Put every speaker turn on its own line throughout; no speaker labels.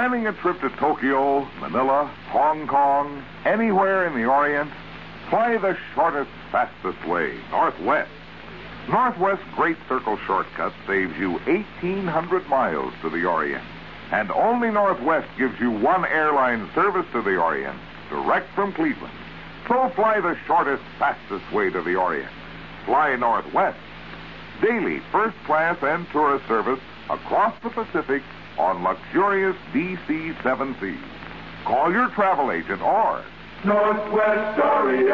Planning a trip to Tokyo, Manila, Hong Kong, anywhere in the Orient? Fly the shortest, fastest way, Northwest. Northwest's Great Circle Shortcut saves you 1,800 miles to the Orient. And only Northwest gives you one airline service to the Orient, direct from Cleveland. So fly the shortest, fastest way to the Orient. Fly Northwest. Daily first class and tourist service across the Pacific on luxurious DC-7Cs. Call your travel agent or Northwest Orient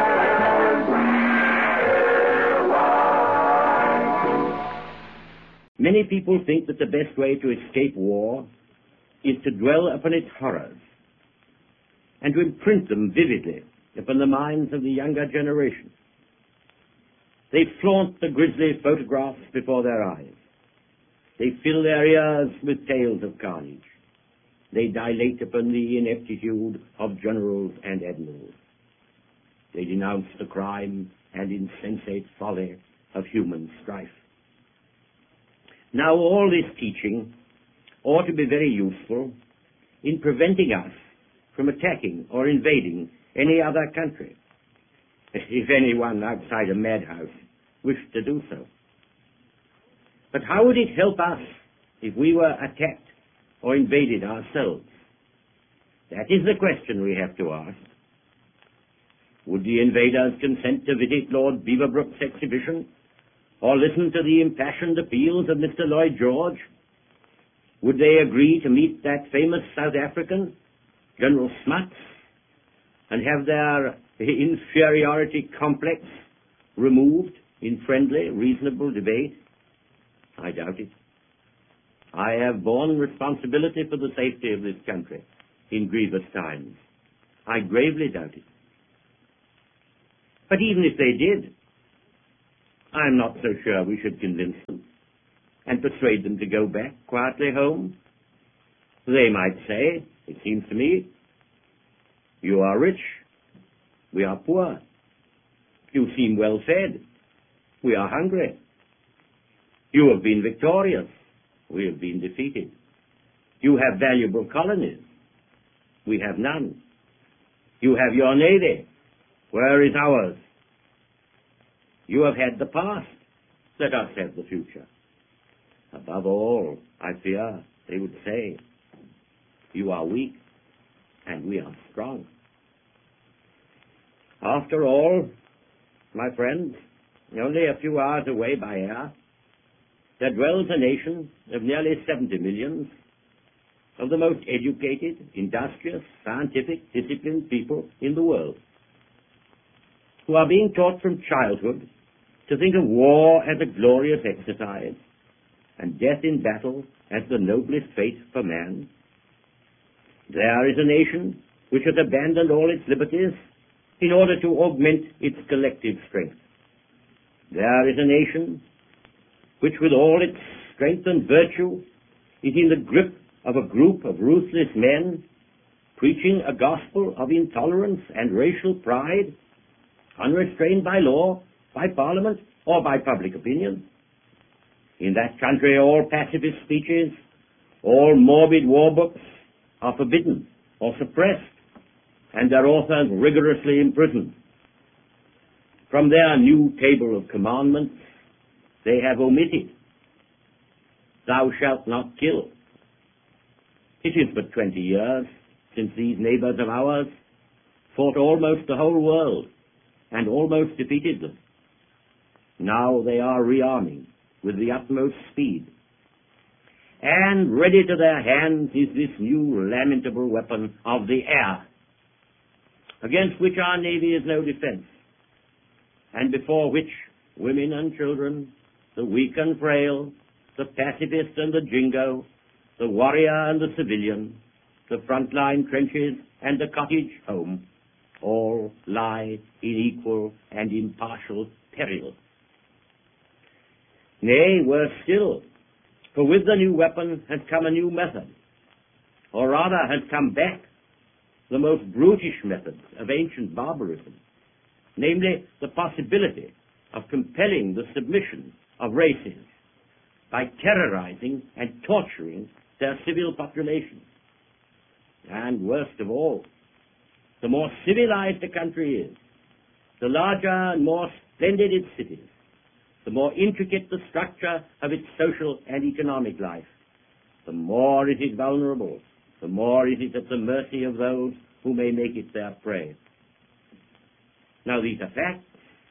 Airlines.
Many people think that the best way to escape war is to dwell upon its horrors and to imprint them vividly upon the minds of the younger generation. They flaunt the grisly photographs before their eyes. They fill their ears with tales of carnage. They dilate upon the ineptitude of generals and admirals. They denounce the crime and insensate folly of human strife. Now all this teaching ought to be very useful in preventing us from attacking or invading any other country, if anyone outside a madhouse wished to do so. But how would it help us if we were attacked or invaded ourselves? That is the question we have to ask. Would the invaders consent to visit Lord Beaverbrook's exhibition or listen to the impassioned appeals of Mr. Lloyd George? Would they agree to meet that famous South African, General Smuts, and have their inferiority complex removed in friendly, reasonable debate? I doubt it. I have borne responsibility for the safety of this country in grievous times. I gravely doubt it. But even if they did, I'm not so sure we should convince them and persuade them to go back quietly home. They might say, it seems to me, you are rich, we are poor. You seem well fed, we are hungry. You have been victorious, we have been defeated. You have valuable colonies, we have none. You have your navy, where is ours? You have had the past, let us have the future. Above all, I fear, they would say, you are weak and we are strong. After all, my friends, only a few hours away by air, there dwells a nation of nearly 70 millions, of the most educated, industrious, scientific, disciplined people in the world, who are being taught from childhood to think of war as a glorious exercise and death in battle as the noblest fate for man. There is a nation which has abandoned all its liberties in order to augment its collective strength. There is a nation which with all its strength and virtue is in the grip of a group of ruthless men preaching a gospel of intolerance and racial pride, unrestrained by law, by parliament, or by public opinion. In that country, all pacifist speeches, all morbid war books are forbidden or suppressed, and their authors rigorously imprisoned. From their new table of commandments, they have omitted, "Thou shalt not kill." It is but 20 years since these neighbors of ours fought almost the whole world and almost defeated them. Now they are rearming with the utmost speed. And ready to their hands is this new lamentable weapon of the air, against which our navy is no defense, and before which women and children, the weak and frail, the pacifist and the jingo, the warrior and the civilian, the frontline trenches and the cottage home, all lie in equal and impartial peril. Nay, worse still, for with the new weapon has come a new method, or rather has come back the most brutish methods of ancient barbarism, namely the possibility of compelling the submission of races by terrorizing and torturing their civil population. And worst of all, the more civilized a country is, the larger and more splendid its cities, the more intricate the structure of its social and economic life, the more it is vulnerable, the more it is at the mercy of those who may make it their prey. Now these are facts,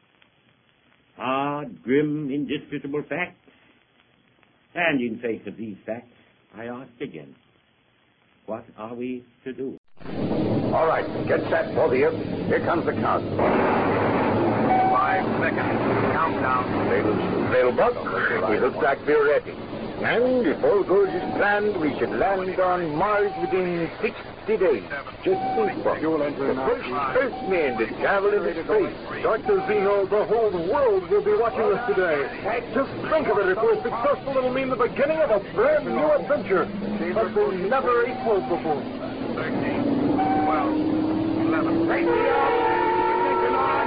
hard, grim, indisputable facts, and in face of these facts, I ask again, what are we to do?
All right, get set, both of you. Here comes the count. 5 seconds. Countdown. Little bug. He looks like we're ready. And if all goes as planned, we should land on Mars within 60 days. Just think, Buck. The first Earthmen to travel into space.
Dr. Zeno, the whole world will be watching us today. Just think of it. If we're successful, it'll mean the beginning of a brand new adventure. Something never equaled before.
13, 12, 11. Take me out. Ignition on.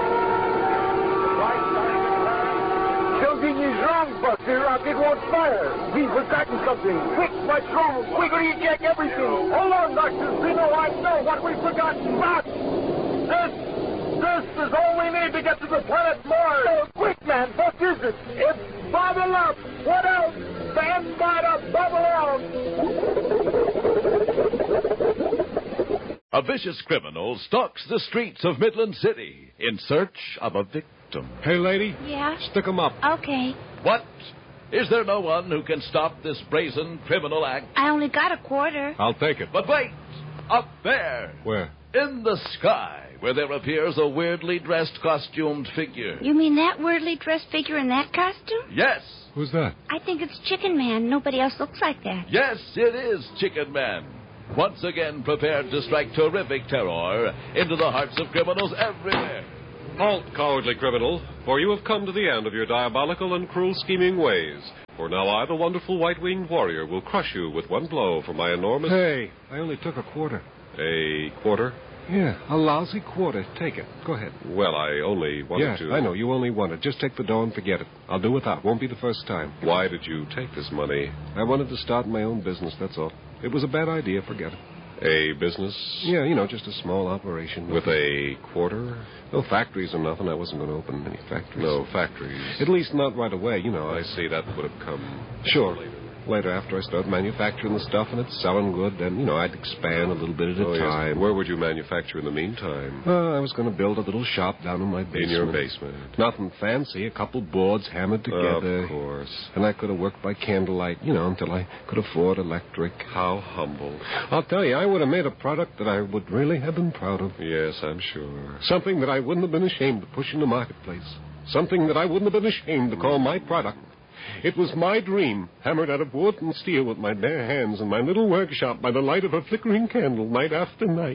Something is wrong, Buck. The rocket won't fire. We've forgotten something. Quick, what's wrong? Quickly eject everything.
Hold on, Dr. Zeno. I know what we've forgotten. Buck! This is all we need to get to the planet Mars.
Quick, man. What is it?
It's bubble up. What else? Stand by to bubble out.
A vicious criminal stalks the streets of Midland City in search of a victim.
Hey, lady.
Yeah?
Stick 'em up.
Okay.
What? Is there no one who can stop this brazen criminal act?
I only got a quarter.
I'll take it.
But wait! Up there!
Where?
In the sky, where there appears a weirdly dressed, costumed figure.
You mean that weirdly dressed figure in that costume?
Yes!
Who's that?
I think it's Chicken Man. Nobody else looks like that.
Yes, it is Chicken Man. Once again prepared to strike terrific terror into the hearts of criminals everywhere.
Halt, cowardly criminal, for you have come to the end of your diabolical and cruel scheming ways. For now I, the wonderful white-winged warrior, will crush you with one blow for my enormous...
Hey, I only took a quarter.
A quarter?
Yeah, a lousy quarter. Take it. Go ahead.
Well, I only wanted to...
Yeah, I know. You only want it. Just take the dough and forget it. I'll do without. Won't be the first time.
Why did you take this money?
I wanted to start my own business, that's all. It was a bad idea. Forget it.
A business?
Yeah, just a small operation.
With a quarter?
No factories or nothing. I wasn't going to open any factories.
No factories.
At least not right away,
I see. That would have come...
Sure. Later, after I start manufacturing the stuff and it's selling good, then, I'd expand a little bit at a time.
Yes. Where would you manufacture in the meantime?
I was going to build a little shop down in my basement.
In your basement?
Nothing fancy. A couple boards hammered together.
Of course.
And I could have worked by candlelight, until I could afford electric.
How humble.
I'll tell you, I would have made a product that I would really have been proud of.
Yes, I'm sure.
Something that I wouldn't have been ashamed to push in the marketplace. Something that I wouldn't have been ashamed to call my product. It was my dream, hammered out of wood and steel with my bare hands in my little workshop by the light of a flickering candle night after night.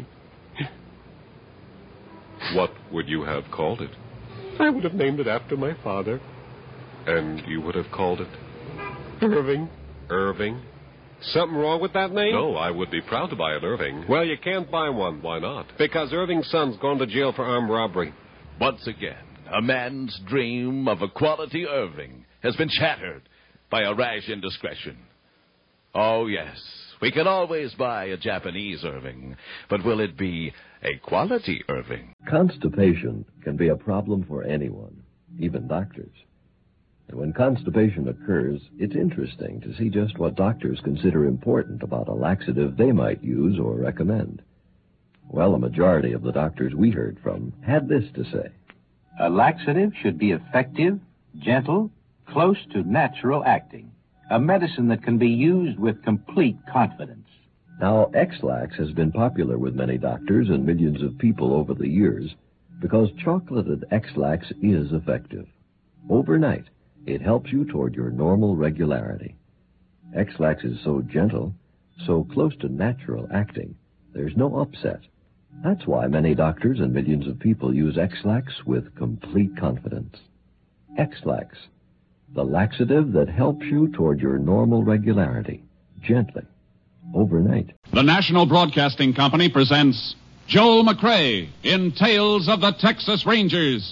What would you have called it?
I would have named it after my father.
And you would have called it?
Irving.
Irving?
Something wrong with that name?
No, I would be proud to buy an Irving.
Well, you can't buy one.
Why not?
Because Irving's son's gone to jail for armed robbery.
Once again, a man's dream of a quality Irving has been shattered by a rash indiscretion. Oh, yes, we can always buy a Japanese Irving, but will it be a quality Irving?
Constipation can be a problem for anyone, even doctors. And when constipation occurs, it's interesting to see just what doctors consider important about a laxative they might use or recommend. Well, a majority of the doctors we heard from had this to say.
A laxative should be effective, gentle, close to natural acting. A medicine that can be used with complete confidence.
Now, X-Lax has been popular with many doctors and millions of people over the years because chocolated X-Lax is effective. Overnight, it helps you toward your normal regularity. X-Lax is so gentle, so close to natural acting, there's no upset. That's why many doctors and millions of people use X-Lax with complete confidence. X-Lax, the laxative that helps you toward your normal regularity, gently, overnight.
The National Broadcasting Company presents Joel McCrea in Tales of the Texas Rangers.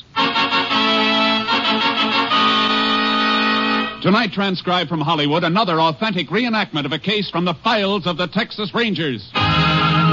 Tonight, transcribed from Hollywood, another authentic reenactment of a case from the files of the Texas Rangers.